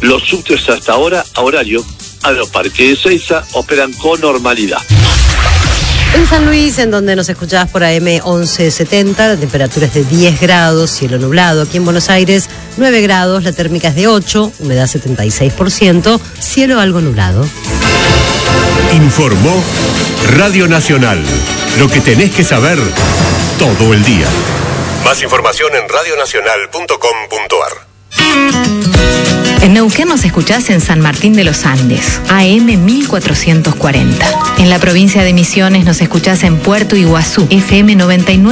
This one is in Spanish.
Los subtes hasta ahora, a horario, Aeroparque de Ezeiza, operan con normalidad. En San Luis, en donde nos escuchabas por AM 1170, la temperatura es de 10 grados, cielo nublado. Aquí en Buenos Aires, 9 grados, la térmica es de 8, humedad 76%, cielo algo nublado. Informó Radio Nacional. Lo que tenés que saber todo el día. Más información en radionacional.com.ar. En Neuquén nos escuchás en San Martín de los Andes, AM 1440. En la provincia de Misiones nos escuchás en Puerto Iguazú, FM 99.